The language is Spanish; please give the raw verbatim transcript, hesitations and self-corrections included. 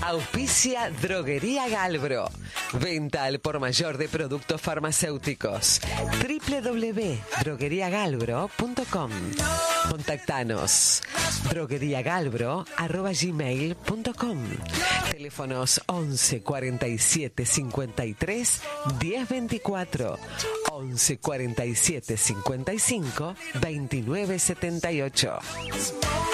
Auspicia Droguería Galbro. Venta al por mayor de productos farmacéuticos. doble u doble u doble u punto droguería galbro punto com. Contactanos. drogueriagalbro arroba gmail punto com. Teléfonos once cuarenta y siete cincuenta y tres diez veinticuatro. once cuarenta y siete cincuenta y cinco veintinueve setenta y ocho.